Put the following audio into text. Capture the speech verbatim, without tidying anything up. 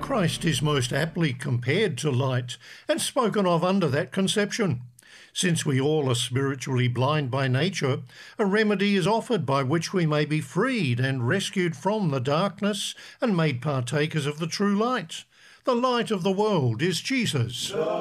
Christ is most aptly compared to light and spoken of under that conception. Since we all are spiritually blind by nature, a remedy is offered by which we may be freed and rescued from the darkness and made partakers of the true light. The light of the world is Jesus.